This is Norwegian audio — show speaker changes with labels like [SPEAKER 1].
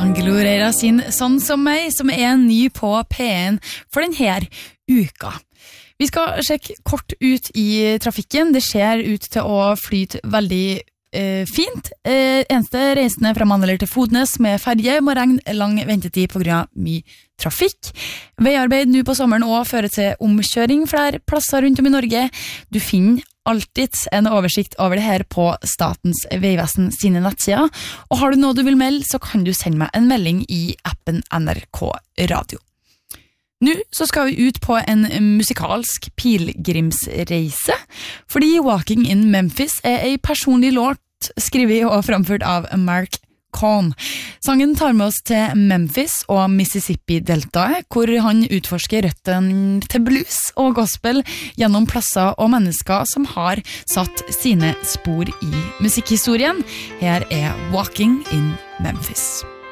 [SPEAKER 1] Angelo Reira sin Sånn som meg, som ny på P1 for denne uka. Vi skal sjekke kort ut i trafikken. Det ser ut til å flyte veldig fint. Eneste reisende fra Mandler til Fodnes med ferje må regne lang ventetid på grunn av mye trafikk. Veiarbeid nå på sommeren også fører til omkjøring flere plasser rundt om i Norge. Du finner alltid en oversikt over det her på Statens Vegvesen sine nettsider. Og har du noe du vil melde, så kan du sende meg en melding i appen NRK Radio. Nå så skal vi ut på en musikalsk pilgrimsreise, fordi Walking in Memphis en personlig låt skrevet og framført av Mark Cohn. Sangen tar med oss til Memphis og Mississippi-deltaet, hvor han utforsker røttene til blues og gospel gjennom plasser og mennesker som har satt sine spor i musikkhistorien. Her Walking in Memphis.